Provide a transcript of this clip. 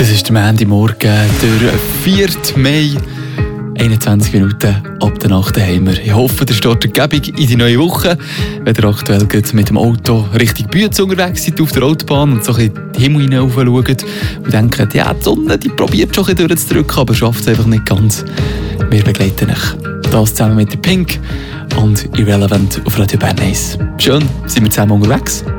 Es ist der Montagmorgen, der 4. Mai, 21 Minuten ab der Nacht daheim. Ich hoffe, ihr startet gäbig in die neue Woche. Wenn ihr aktuell mit dem Auto Richtung Büetz unterwegs seid, auf der Autobahn und so ein bisschen den Himmel hinaufschaut und denkt, ja, die Sonne die probiert schon ein bisschen durchzudrücken, aber schafft es einfach nicht ganz. Wir begleiten euch. Das zusammen mit der Pink und Irrelevant auf Radio Bern 1. Schön, sind wir zusammen unterwegs.